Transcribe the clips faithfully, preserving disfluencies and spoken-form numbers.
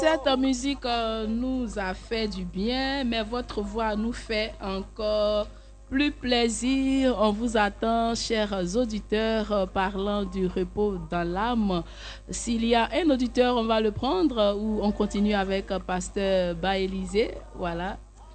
Cette musique euh, nous a fait du bien, mais votre voix nous fait encore plus plaisir. On vous attend, chers auditeurs, euh, parlant du repos dans l'âme. S'il y a un auditeur, on va le prendre euh, ou on continue avec euh, Pasteur Baélisé. Voilà.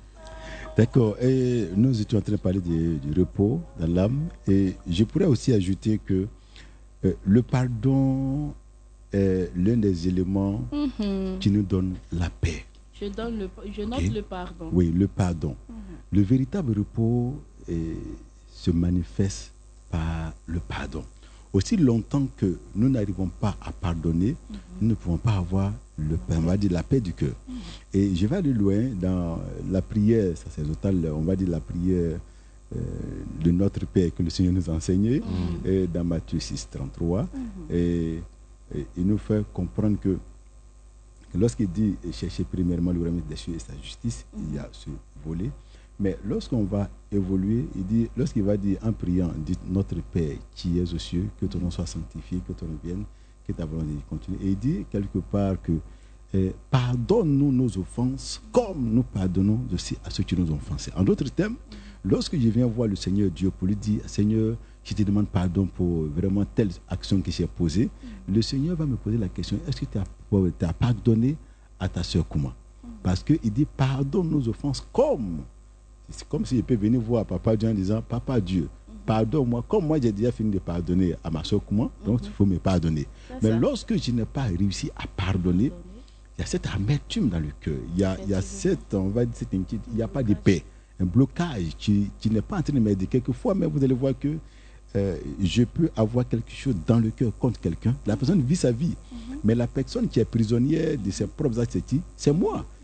D'accord. Et nous étions en train de parler du, du repos dans l'âme. Et je pourrais aussi ajouter que euh, le pardon est l'un des éléments mm-hmm. qui nous donne la paix. Je, donne le, je note okay. le pardon. Oui, le pardon. Mm-hmm. Le véritable repos est, se manifeste par le pardon. Aussi longtemps que nous n'arrivons pas à pardonner, mm-hmm. nous ne pouvons pas avoir le paix, on va dire la paix du cœur. Mm-hmm. Et je vais aller loin dans la prière sacerdotale, on va dire la prière euh, de notre Père que le Seigneur nous a enseigné, mm-hmm. et dans Matthieu six, trente-trois. Mm-hmm. Et, et il nous fait comprendre que, que lorsqu'il dit chercher premièrement le royaume des cieux et sa justice, mm-hmm. il y a ce volet. Mais lorsqu'on va évoluer, il dit, lorsqu'il va dire en priant, dites notre Père qui es aux cieux, que ton nom soit sanctifié, que ton nom vienne, que ta volonté continue. Et il dit quelque part que eh, pardonne-nous nos offenses comme nous pardonnons aussi à ceux qui nous ont offensés. En d'autres termes, lorsque je viens voir le Seigneur Dieu pour lui dire, Seigneur, je te demande pardon pour vraiment telle action que j'ai posée, mm-hmm. le Seigneur va me poser la question, est-ce que tu as, tu as pardonné à ta soeur Kouma? Mm-hmm. Parce qu'il dit, pardonne nos offenses comme... C'est comme si je peux venir voir Papa Dieu en disant, Papa Dieu, pardonne-moi, comme moi j'ai déjà fini de pardonner à ma soeur Kouma, donc il faut me pardonner. Mais ça. Lorsque je n'ai pas réussi à pardonner, il y a cette amertume dans le cœur, il y a, il y a cette, on va dire, cette inquiétude, il n'y a pas de paix, un blocage qui, qui n'est pas en train de m'aider. Quelquefois, mais vous allez voir que euh, je peux avoir quelque chose dans le cœur contre quelqu'un. La personne vit sa vie, mm-hmm. mais la personne qui est prisonnière de ses propres actes, c'est moi.